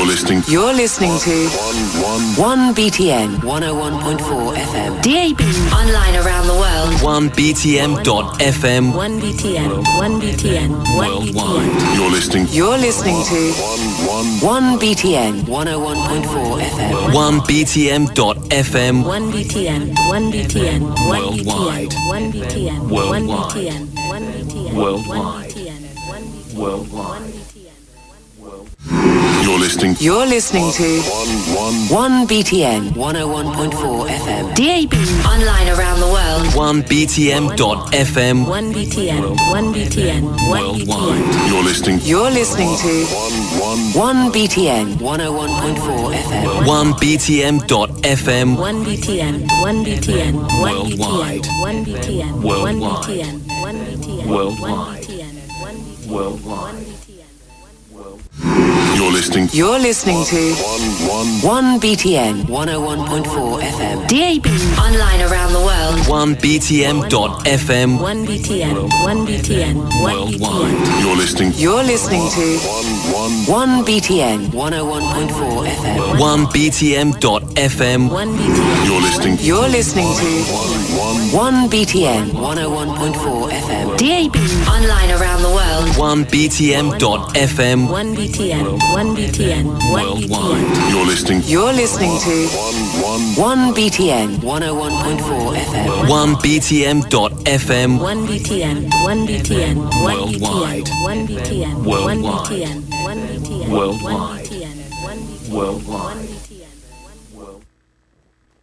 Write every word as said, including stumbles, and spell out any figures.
You're listening. You're listening to one B T N one oh one point four F M. D A B. Online around the world. one B T M dot F M. one B T N. one B T N. one B T N. You're listening. You're listening to one B T N one oh one point four F M. one B T M dot F M. one B T N. one B T N. Worldwide. one B T N. Worldwide. one B T N. one B T N. Worldwide. Worldwide. You're listening. You're listening to one B T N one oh one point four F M. D A B. Online around the world. one B T M dot F M. one B T N. one B T N. Worldwide. You're listening. You're listening to one B T N one oh one point four F M. one B T M dot F M. one B T N. one B T N. Worldwide. one B T N. Worldwide. one B T N. one B T N. Worldwide. Worldwide. You're listening. You're listening to one B T N one oh one point four F M. D A B. Online around the world. one B T M dot F M. one B T N. one B T N. Worldwide. You're listening. You're listening to one B T N one oh one point four F M. one B T M dot F M. one B T N. You're listening. You're listening to one B T N one oh one point four F M. D A B. Online around the world. one B T M dot F M. one B T N. one B T N. Worldwide. You're listening. You're listening to one B T N one oh one point four F M. one B T M dot F M. one B T N. one B T N. Worldwide. one B T N. Worldwide. one B T N. one B T N. Worldwide. one B T N. Worldwide.